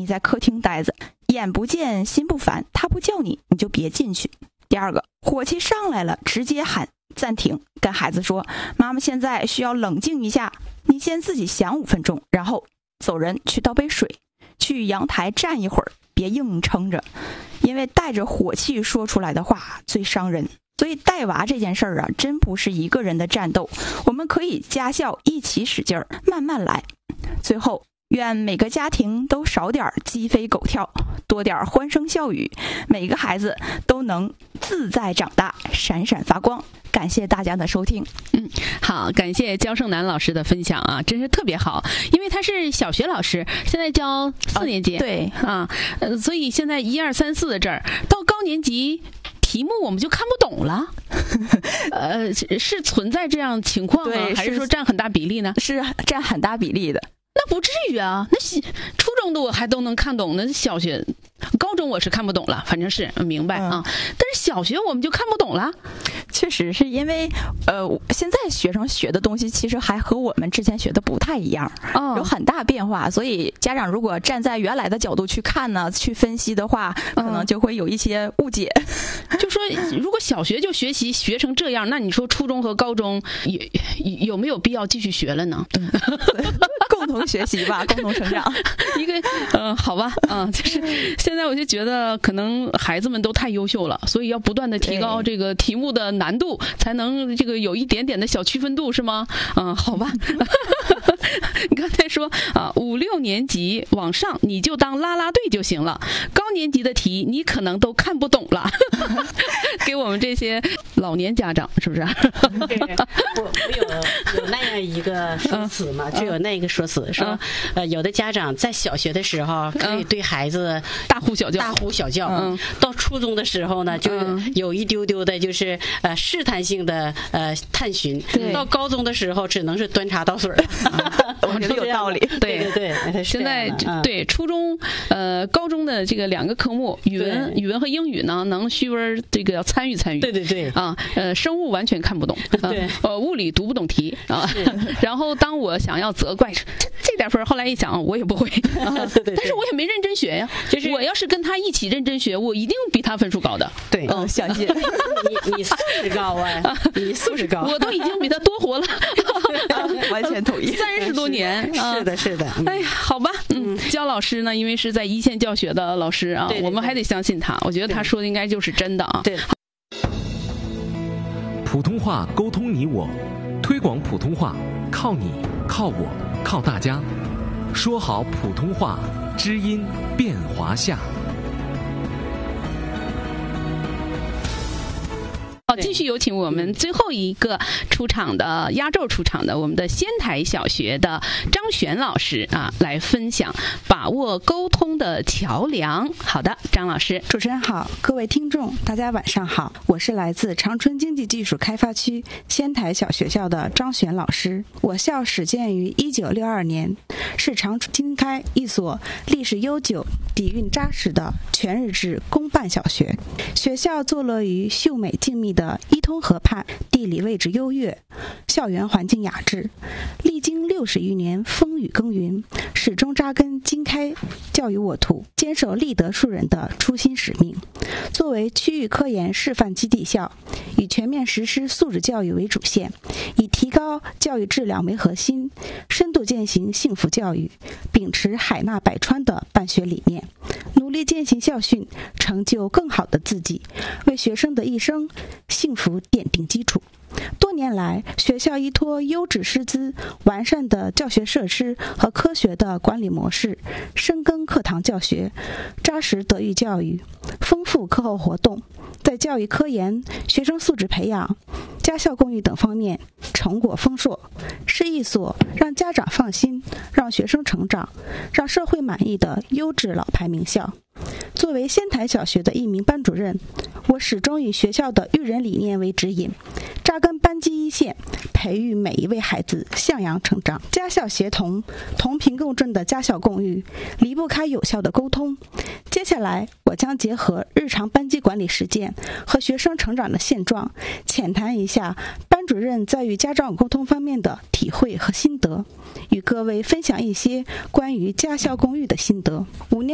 你在客厅待着，眼不见心不烦，他不叫你，你就别进去。第二个，火气上来了，直接喊暂停，跟孩子说，妈妈现在需要冷静一下，你先自己想5分钟，然后走人去倒杯水，去阳台站一会儿，别硬撑着，因为带着火气说出来的话最伤人。所以带娃这件事儿啊，真不是一个人的战斗，我们可以家校一起使劲儿，慢慢来。最后，愿每个家庭都少点鸡飞狗跳，多点欢声笑语，每个孩子都能自在长大，闪闪发光。感谢大家的收听。 好，感谢焦胜男老师的分享啊，真是特别好，因为他是小学老师，现在教4年级， 对啊，所以现在1、2、3、4的这儿到高年级。题目我们就看不懂了，是存在这样情况吗？还是说占很大比例呢？ 是占很大比例的。 那不至于啊，那初中的我还都能看懂，那小学、高中我是看不懂了，反正是明白啊。但是小学我们就看不懂了。 确实是因为现在学生学的东西其实还和我们之前学的不太一样，有很大变化，所以家长如果站在原来的角度去看呢，去分析的话，可能就会有一些误解。 就说如果小学就学成这样，那你说初中和高中有没有必要继续学了呢？ 共同学习吧，共同成长。 一个好吧，就是现在我就觉得可能孩子们都太优秀了，所以要不断的提高这个题目的难度，才能这个有一点点的小区分度，是吗？好吧。你刚才说啊，5、6年级往上你就当啦啦队就行了，高年级的题你可能都看不懂了。给我们这些老年家长是不是？ 我有那样一个说辞嘛，就有那个说辞说，有的家长在小学的时候可以对孩子大呼小叫， 到初中的时候呢，就有一丢丢的就是试探性的探寻，到高中的时候只能是端茶倒水了。 我觉得有道理。 对， 现在对初中高中的这个2个科目，语文和英语呢，能虚分这个要参与。 对啊，生物完全看不懂，物理读不懂题啊。然后当我想要责怪这点分，后来一想我也不会，但是我也没认真学呀。就是我要是跟他一起认真学，我一定比他分数高的。 对， 相信你素质高啊，你素质高， 我都已经比他多活了， 完全同意 ，30多年。 是的。 哎呀，好吧，焦老师呢，因为是在一线教学的老师啊，我们还得相信他。我觉得他说的应该就是真的啊。 对。 普通话沟通你我，推广普通话靠你靠我靠大家，说好普通话，知音变华夏。 好，继续有请我们最后一个出场的压轴出场的我们的仙台小学的张璇老师啊，来分享把握沟通的桥梁。好的，张老师。 主持人好，各位听众大家晚上好，我是来自长春经济技术开发区仙台小学校的张璇老师。我校始建于1962年，是长春经开一所历史悠久、底蕴扎实的全日制公办小学。学校坐落于秀美静谧的伊通河畔，地理位置优越，校园环境雅致，历经60余年风雨耕耘，始终扎根经开教育沃土，坚守立德树人的初心使命。作为区域科研示范基地校，以全面实施素质教育为主线，以提高教育质量为核心，深度践行幸福教育，秉持海纳百川的办学理念，努力践行校训，成就更好的自己，为学生的一生幸福奠定基础。多年来，学校依托优质师资、完善的教学设施和科学的管理模式，深耕课堂教学，扎实德育教育，丰富课后活动，在教育科研、学生素质培养、家校共育等方面成果丰硕，是一所让家长放心、让学生成长、让社会满意的优质老牌名校。作为仙台小学的一名班主任，我始终以学校的育人理念为指引，扎根班级一线，培育每一位孩子向阳成长。家校协同、同频共振的家校共育，离不开有效的沟通。接下来，我将结合日常班级管理实践和学生成长的现状，浅谈一下班主任在与家长沟通方面的体会和心得，与各位分享一些关于家校共育的心得。5年